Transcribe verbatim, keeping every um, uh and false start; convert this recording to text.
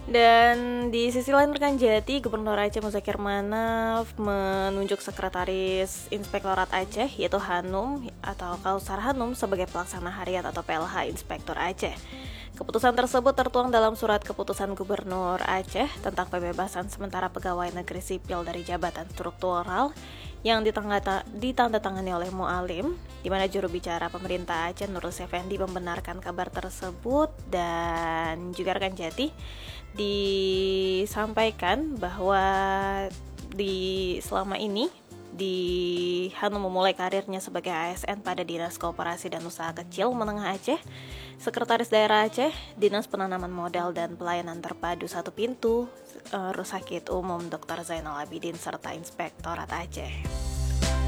Dan di sisi lain rekan Jati, Gubernur Aceh Muzakir Manaf menunjuk Sekretaris Inspektorat Aceh yaitu Hanum atau Kausar Hanum sebagai pelaksana harian atau P L H Inspektur Aceh. Keputusan tersebut tertuang dalam surat keputusan Gubernur Aceh tentang pembebasan sementara pegawai negeri sipil dari jabatan struktural yang ditandatangani oleh Mualim, di mana juru bicara pemerintah Aceh Nurul Effendi membenarkan kabar tersebut. Dan juga rekan Jati disampaikan bahwa di selama ini di Hanum memulai karirnya sebagai A S N pada Dinas Koperasi dan Usaha Kecil Menengah Aceh, Sekretaris Daerah Aceh, Dinas Penanaman Modal dan Pelayanan Terpadu Satu Pintu, Rumah Sakit Umum dokter Zainal Abidin, serta Inspektorat Aceh.